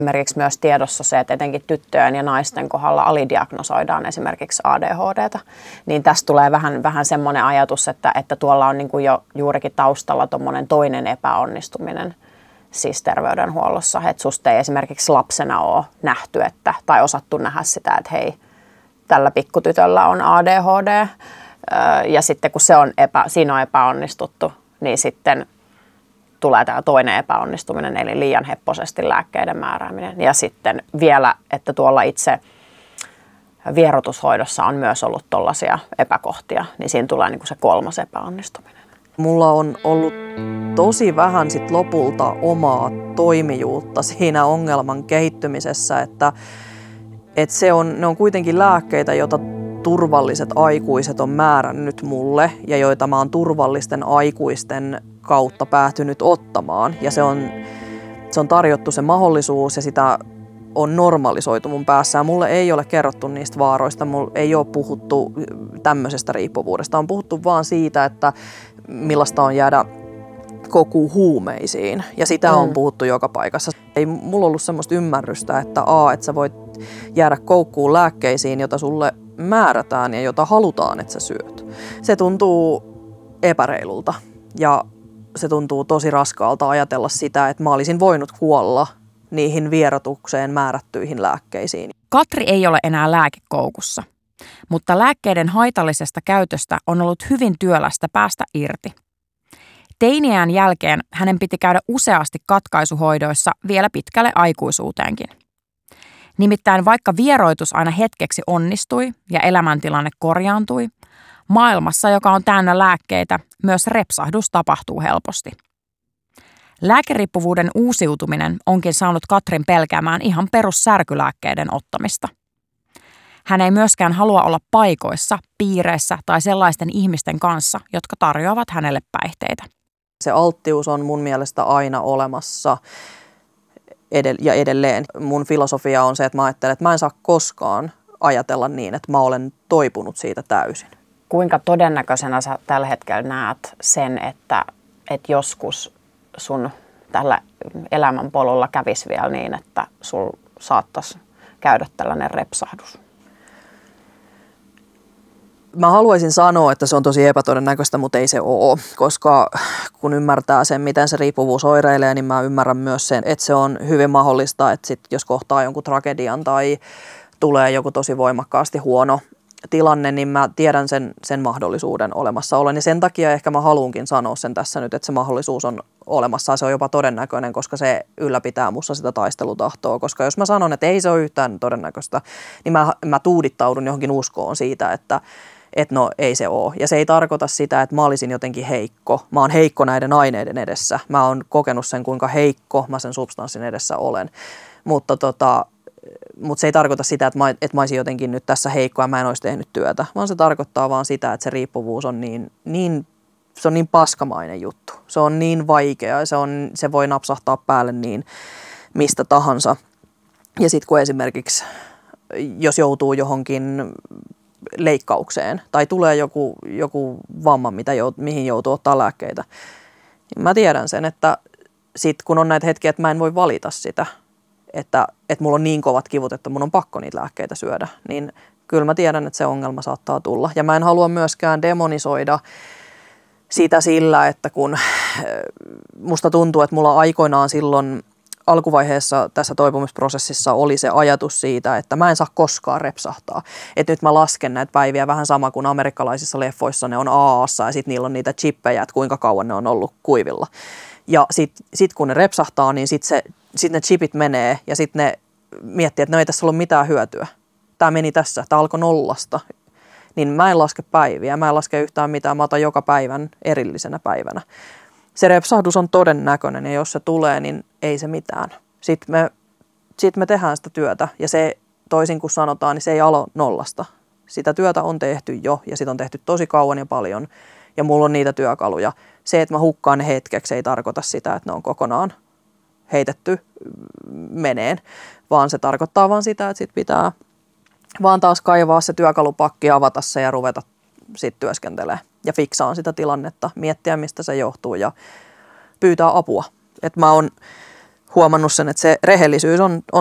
Esimerkiksi myös tiedossa se, että etenkin tyttöjen ja naisten kohdalla alidiagnosoidaan esimerkiksi ADHD:ta, niin tästä tulee vähän semmoinen ajatus, että tuolla on niin kuin jo juurikin taustalla tuommoinen toinen epäonnistuminen siis terveydenhuollossa, että susta ei esimerkiksi lapsena ole nähty tai osattu nähdä sitä, että hei, tällä pikkutytöllä on ADHD, ja sitten kun siinä on epäonnistuttu, niin sitten tulee tämä toinen epäonnistuminen, eli liian hepposesti lääkkeiden määrääminen. Ja sitten vielä, että tuolla itse vierotushoidossa on myös ollut tollaisia epäkohtia, niin siinä tulee niin kuin se kolmas epäonnistuminen. Mulla on ollut tosi vähän sit lopulta omaa toimijuutta siinä ongelman kehittymisessä, että ne on kuitenkin lääkkeitä, joita turvalliset aikuiset on määrännyt mulle ja joita mä oon turvallisten aikuisten kautta päätynyt ottamaan. Ja se on tarjottu se mahdollisuus ja sitä on normalisoitu mun päässä. Ja mulle ei ole kerrottu niistä vaaroista, mulle ei ole puhuttu tämmöisestä riippuvuudesta. On puhuttu vaan siitä, että millaista on jäädä koukkuun huumeisiin. Ja sitä on puhuttu joka paikassa. Ei mulla ollut semmoista ymmärrystä, että sä voit jäädä koukkuun lääkkeisiin, jota sulle määrätään ja jota halutaan, että sä syöt. Se tuntuu epäreilulta ja se tuntuu tosi raskaalta ajatella sitä, että mä olisin voinut kuolla niihin vierotukseen määrättyihin lääkkeisiin. Katri ei ole enää lääkekoukussa, mutta lääkkeiden haitallisesta käytöstä on ollut hyvin työlästä päästä irti. Teiniään jälkeen hänen piti käydä useasti katkaisuhoidoissa vielä pitkälle aikuisuuteenkin. Nimittäin vaikka vieroitus aina hetkeksi onnistui ja elämäntilanne korjaantui, maailmassa, joka on täynnä lääkkeitä, myös repsahdus tapahtuu helposti. Lääkeriippuvuuden uusiutuminen onkin saanut Katrin pelkäämään ihan perussärkylääkkeiden ottamista. Hän ei myöskään halua olla paikoissa, piireissä tai sellaisten ihmisten kanssa, jotka tarjoavat hänelle päihteitä. Se alttius on mun mielestä aina olemassa ja edelleen. Mun filosofia on se, että mä ajattelen, että mä en saa koskaan ajatella niin, että mä olen toipunut siitä täysin. Kuinka todennäköisenä sä tällä hetkellä näet sen, että joskus sun tällä elämänpolulla kävisi vielä niin, että sul saattaisi käydä tällainen repsahdus? Mä haluaisin sanoa, että se on tosi epätodennäköistä, mutta ei se ole, koska kun ymmärtää sen, miten se riippuvuus oireilee, niin mä ymmärrän myös sen, että se on hyvin mahdollista, että sit jos kohtaa jonkun tragedian tai tulee joku tosi voimakkaasti huono tilanne, niin mä tiedän sen mahdollisuuden olemassaolon. Ja sen takia ehkä mä haluankin sanoa sen tässä nyt, että se mahdollisuus on olemassa ja se on jopa todennäköinen, koska se ylläpitää musta sitä taistelutahtoa. Koska jos mä sanon, että ei se ole yhtään todennäköistä, niin mä tuudittaudun johonkin uskoon siitä, että no ei se ole. Ja se ei tarkoita sitä, että mä olisin jotenkin heikko. Mä oon heikko näiden aineiden edessä. Mä oon kokenut sen, kuinka heikko mä sen substanssin edessä olen. Mutta se ei tarkoita sitä, että mä olisin jotenkin nyt tässä heikko ja mä en olisi tehnyt työtä. Vaan se tarkoittaa vaan sitä, että se riippuvuus on se on niin paskamainen juttu. Se on niin vaikea ja se voi napsahtaa päälle niin mistä tahansa. Ja sitten kun esimerkiksi, jos joutuu johonkin leikkaukseen tai tulee joku vamma, mihin joutuu ottaa lääkkeitä, niin mä tiedän sen, että sit kun on näitä hetkiä, että mä en voi valita sitä, että mulla on niin kovat kivut, että mun on pakko niitä lääkkeitä syödä, niin kyllä mä tiedän, että se ongelma saattaa tulla. Ja mä en halua myöskään demonisoida sitä sillä, että kun musta tuntuu, että mulla aikoinaan silloin alkuvaiheessa tässä toipumisprosessissa oli se ajatus siitä, että mä en saa koskaan repsahtaa. Että nyt mä lasken näitä päiviä vähän sama kuin amerikkalaisissa leffoissa ne on AA:ssa ja sitten niillä on niitä chippejä, että kuinka kauan ne on ollut kuivilla. Ja sit kun ne repsahtaa, niin sit ne chipit menee ja sitten ne miettii, että no ei tässä ollut mitään hyötyä. Tämä meni tässä, tämä alkoi nollasta. Niin mä en laske päiviä, mä en laske yhtään mitään, mä otan joka päivän erillisenä päivänä. Se repsahdus on todennäköinen ja jos se tulee, niin ei se mitään. Sitten me tehdään sitä työtä ja se toisin kuin sanotaan, niin se ei alo nollasta. Sitä työtä on tehty jo ja sitä on tehty tosi kauan ja paljon ja mulla on niitä työkaluja. Se, että mä hukkaan ne hetkeksi, ei tarkoita sitä, että ne on kokonaan heitetty meneen, vaan se tarkoittaa vaan sitä, että sit pitää vaan taas kaivaa se työkalupakki, avata se ja ruveta sitten työskentelemään ja fiksaan sitä tilannetta, miettiä mistä se johtuu ja pyytää apua. Et mä oon huomannut sen, että se rehellisyys on